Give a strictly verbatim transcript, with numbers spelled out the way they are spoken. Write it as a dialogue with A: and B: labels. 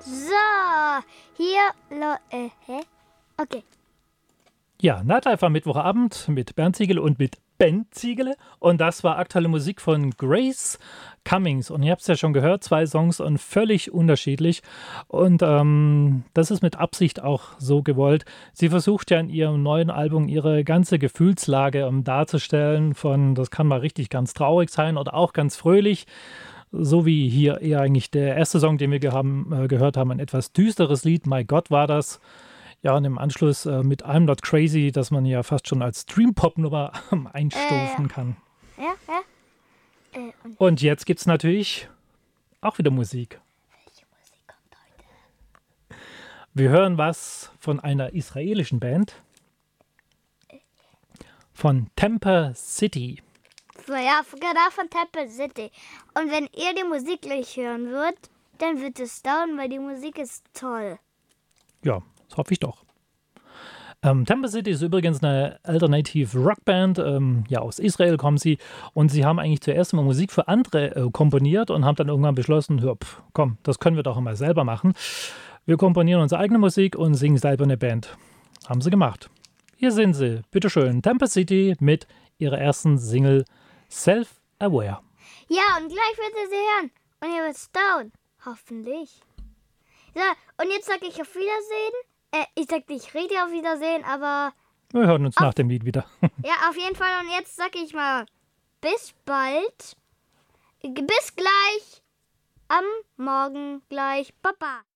A: So, hier, lo, äh, hä? Okay.
B: Ja, Nightlife am Mittwochabend mit Bernd Ziegele und mit Ben Ziegele. Und das war aktuelle Musik von Grace Cummings. Und ihr habt es ja schon gehört, zwei Songs und völlig unterschiedlich. Und ähm, das ist mit Absicht auch so gewollt. Sie versucht ja in ihrem neuen Album ihre ganze Gefühlslage um, darzustellen. Von, das kann mal richtig ganz traurig sein oder auch ganz fröhlich. So wie hier eher eigentlich der erste Song, den wir ge- haben, äh, gehört haben, ein etwas düsteres Lied. My God war das. Ja, und im Anschluss äh, mit I'm Not Crazy, das man ja fast schon als Dream-Pop-Nummer einstufen
A: Äh,
B: kann.
A: Ja, ja. Äh, und
B: Und jetzt gibt's natürlich auch wieder Musik.
A: welche Musik kommt heute?
B: Wir hören was von einer israelischen Band. Von Temper City.
A: So, ja, genau von Temple City. Und wenn ihr die Musik gleich hören würdet, dann wird es dauern, weil die Musik ist toll.
B: Ja, das hoffe ich doch. Ähm, Temper City ist übrigens eine Alternative Rockband. Ähm, ja, aus Israel kommen sie. Und sie haben eigentlich zuerst mal Musik für andere äh, komponiert und haben dann irgendwann beschlossen, hör, pf, komm, das können wir doch mal selber machen. Wir komponieren unsere eigene Musik und singen selber eine Band. Haben sie gemacht. Hier sind sie, bitteschön, Temper City mit ihrer ersten Single Self-Aware.
A: Ja, und gleich wird ihr sie hören. Und ihr werdet staunen. Hoffentlich. So, und jetzt sag ich auf Wiedersehen. Äh, ich sag nicht richtig auf Wiedersehen, aber
B: Wir hören uns
A: Auf-
B: nach dem Lied wieder.
A: ja, auf jeden Fall. Und jetzt sag ich mal, bis bald. Bis gleich. Am Morgen gleich. Baba.